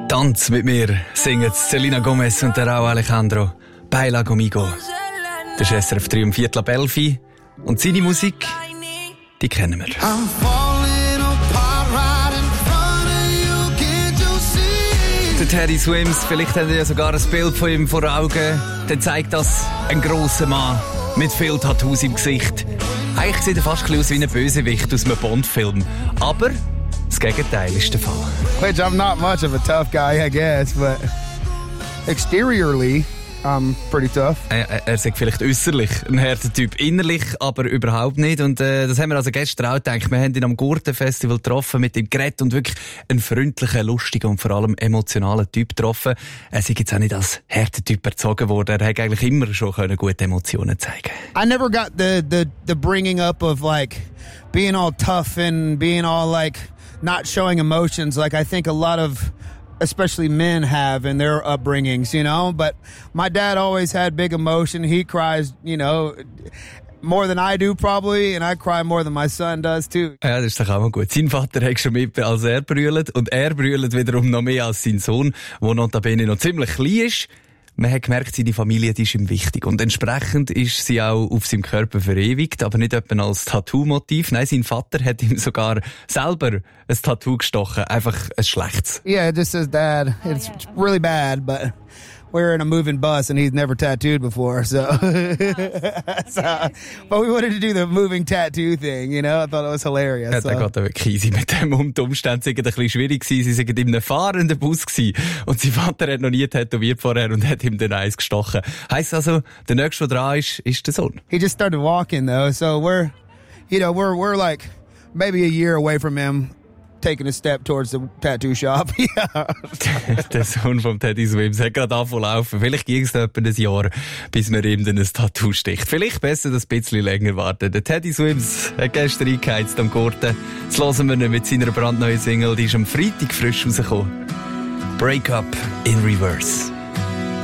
Tanz mit mir singen Selena Gomez und der Rauw Alejandro. Baila conmigo. Das ist SRF 3 um 11:15. Und seine Musik, die kennen wir. Der Teddy Swims, vielleicht habt ihr ja sogar ein Bild von ihm vor Augen. Dann zeigt das ein grosser Mann mit viel Tattoos im Gesicht. Eigentlich sieht er fast ein bisschen aus wie ein Bösewicht aus einem Bond-Film. Aber das Gegenteil ist der Fall. Which I'm not much of a tough guy, I guess, but exteriorly, I'm pretty tough. Er sagt vielleicht äußerlich ein harter Typ, innerlich aber überhaupt nicht. Und das haben wir also gestern auch gedacht. Wir haben ihn am Gurten-Festival getroffen, mit ihm geredet und wirklich einen freundlichen, lustigen und vor allem emotionalen Typ getroffen. Er sei jetzt auch nicht als harter Typ erzogen worden. Er hätte eigentlich immer schon gute Emotionen zeigen. I never got the bringing up of like being all tough and being all like not showing emotions like I think a lot of especially men have in their upbringings, you know, but my dad always had big emotion. He cries, you know, more than I do probably, and I cry more than my son does too. Ja, das ist doch auch mal gut. Sein Vater hat schon mit, als er brüllt, und er brüllt wiederum noch mehr als sein Sohn, der notabene noch ziemlich klein ist. Man hat gemerkt, seine Familie, die ist ihm wichtig. Und entsprechend ist sie auch auf seinem Körper verewigt, aber nicht etwa als Tattoo-Motiv. Nein, sein Vater hat ihm sogar selber ein Tattoo gestochen. Einfach ein schlechtes. Yeah, it just says dad. It's really bad, but we're in a moving bus and he's never tattooed before, so. But we wanted to do the moving tattoo thing, you know? I thought it was hilarious. Ja, der geht da wirklich easy mit dem um. Die Umstände waren ein bisschen schwierig gewesen. Sie waren in einem fahrenden Bus gewesen. Und sein Vater hat noch nie tätowiert vorher und hat ihm den Eis gestochen. Heisst also, der nächste, der dran ist der Sohn. He just started walking though, so we're like maybe a year away from him taking a step towards the tattoo shop. Ja. Der Sohn vom Teddy Swims hat gerade angefangen zu laufen. Vielleicht ging es etwa ein Jahr, bis man ihm dann ein Tattoo sticht. Vielleicht besser das ein bisschen länger warten. Der Teddy Swims hat gestern eingeheizt am Gurten. Jetzt hören wir ihn mit seiner brandneuen Single. Die ist am Freitag frisch rausgekommen. Break Up in Reverse.